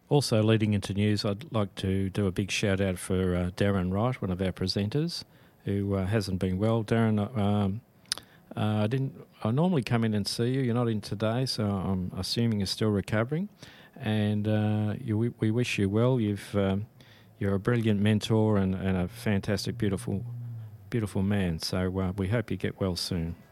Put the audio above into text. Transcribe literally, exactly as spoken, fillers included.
Also, leading into news, I'd like to do a big shout out for uh, Darren Wright, one of our presenters, who uh, hasn't been well. Darren, um, uh, I didn't. I normally come in and see you. You're not in today, so I'm assuming you're still recovering. And uh, you, we, we wish you well. You've um, you're a brilliant mentor and, and a fantastic, beautiful, beautiful man. So uh, we hope you get well soon.